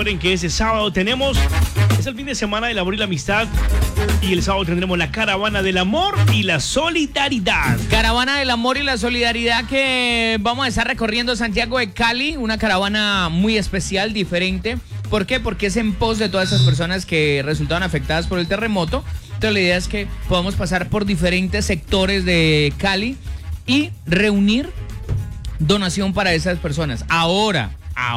Recuerden que ese sábado es el fin de semana del amor y la amistad. Y el sábado tendremos la caravana del amor y la solidaridad. Caravana del amor y la solidaridad que vamos a estar recorriendo Santiago de Cali. Una caravana muy especial, diferente. ¿Por qué? Porque es en pos de todas esas personas que resultaron afectadas por el terremoto. Entonces la idea es que podamos pasar por diferentes sectores de Cali y reunir donación para esas personas. Ahora,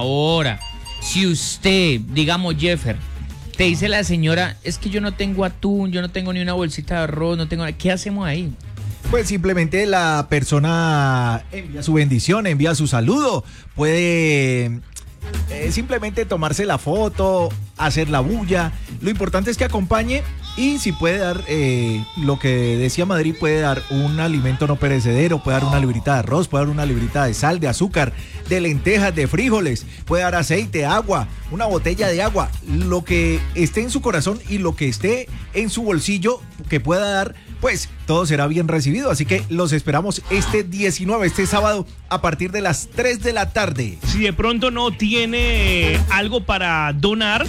si usted, digamos Jeffer, te dice la señora, es que yo no tengo atún, yo no tengo ni una bolsita de arroz, no tengo nada, ¿qué hacemos ahí? Pues simplemente la persona envía su bendición, envía su saludo, puede simplemente tomarse la foto, hacer la bulla. Lo importante es que acompañe y si puede dar, lo que decía Madrid, puede dar un alimento no perecedero, puede dar una librita de arroz, puede dar una librita de sal, de azúcar, de lentejas, de frijoles, puede dar aceite, agua, una botella de agua, lo que esté en su corazón y lo que esté en su bolsillo que pueda dar, pues todo será bien recibido. Así que los esperamos este sábado, a partir de las 3 de la tarde. Si de pronto no tiene algo para donar,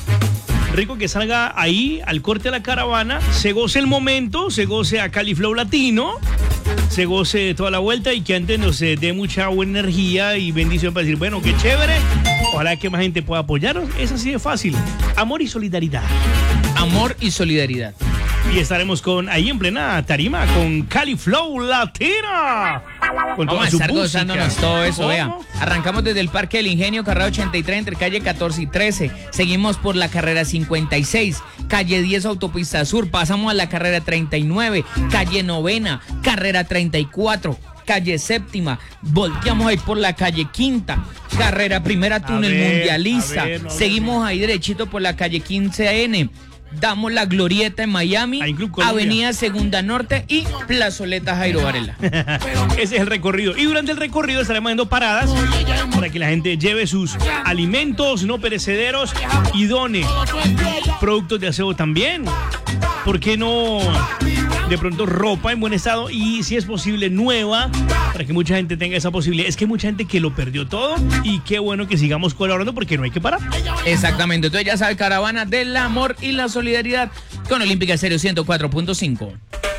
rico que salga ahí al corte de la caravana, se goce el momento, se goce a Cali Flow Latino, se goce toda la vuelta y que antes nos dé mucha buena energía y bendición para decir, bueno, qué chévere, ojalá que más gente pueda apoyarnos. Es así de fácil. Amor y solidaridad. Amor y solidaridad. Y estaremos ahí en plena tarima con Cali Flow Latina. Vamos a estar gozándonos todo eso, vea. Arrancamos desde el Parque del Ingenio, carrera 83, entre calle 14 y 13. Seguimos por la carrera 56, calle 10, autopista sur. Pasamos a la carrera 39, calle novena, carrera 34. Calle séptima, volteamos ahí por la calle quinta, carrera primera, túnel mundialista. Seguimos ahí derechito por la calle 15N. Damos la glorieta en Miami, Avenida Segunda Norte y Plazoleta Jairo Varela. Ese es el recorrido. Y durante el recorrido estaremos haciendo paradas para que la gente lleve sus alimentos no perecederos y done productos de aseo también. ¿Por qué no? De pronto ropa en buen estado y si es posible nueva, para que mucha gente tenga esa posibilidad. Es que hay mucha gente que lo perdió todo y qué bueno que sigamos colaborando porque no hay que parar. Exactamente, entonces ya sabe, caravana del amor y la solidaridad con Olímpica Estéreo 104.5.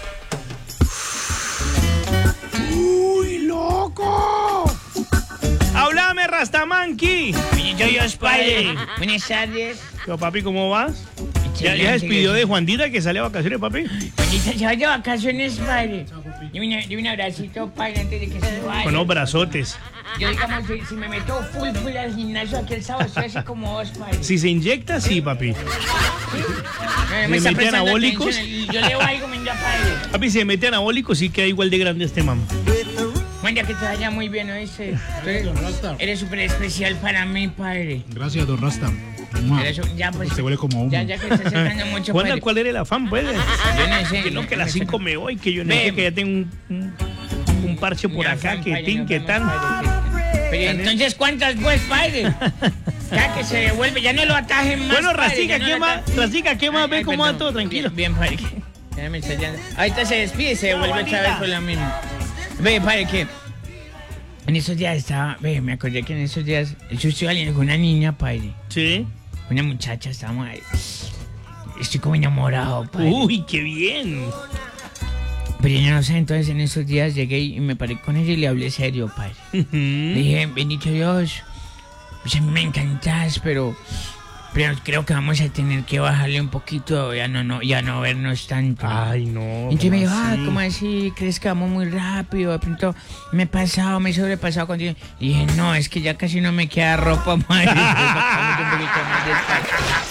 ¡Uy, loco! ¡Háblame, Rastamanqui! Buenas tardes. Pero, papi, ¿cómo vas? ¿Ya despidió de Juandita que sale a vacaciones, papi? Juandita se va de vacaciones, padre. Dime un abracito, padre, antes de que se vaya. Con los brazotes. Yo, digamos, si me meto full al gimnasio aquel sábado, estoy así como vos, padre. Si se inyecta, sí, papi. Me ¿Se mete anabólicos? Yo leo algo, venga, padre. Papi, si se mete anabólicos, sí queda igual de grande este mamá. Juan, ya que te vaya muy bien, ¿oíste? Eres súper especial para mí, padre. Gracias, don Rasta. Ya, pues, se huele como humo. Ya que se acercan mucho, padre. ¿Cuál era el afán, pues? Yo no sé. Que no, que a las 5 me voy, que yo no sé, que ya tengo un parche por acá, que tin, que tan. Pero entonces, ¿cuántas pues, padre? Ya que se devuelve, ya no lo atajen más. Bueno, Racica, ¿qué más? Ve cómo va todo, tranquilo. Bien, padre. Ya me está yendo. Ahorita se despide y se devuelve otra vez por la misma. Ve, padre, que en esos días estaba, me acordé que en esos días yo estoy saliendo con una niña, padre. Sí. Una muchacha, estábamos ahí. Estoy como enamorado, padre. Uy, qué bien. Pero yo no sé, entonces en esos días llegué y me paré con ella y le hablé serio, padre. Le dije, bendito Dios, pues a mí me encantas, pero creo que vamos a tener que bajarle un poquito, ya no vernos tanto. Ay, no. Entonces me dijo, ¿cómo así? ¿Crees que vamos muy rápido? De pronto me he sobrepasado contigo. Y dije, no, es que ya casi no me queda ropa, madre. Vamos un poquito más despacio.